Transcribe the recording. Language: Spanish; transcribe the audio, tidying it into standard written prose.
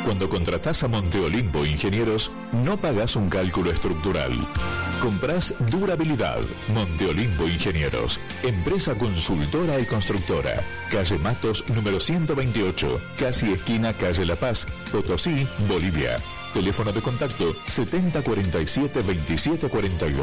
Cuando contratás a Monte Olimpo Ingenieros, no pagás un cálculo estructural. Comprás durabilidad. Monte Olimpo Ingenieros, empresa consultora y constructora. Calle Matos, número 128, casi esquina Calle La Paz, Potosí, Bolivia. Teléfono de contacto 7047-2742.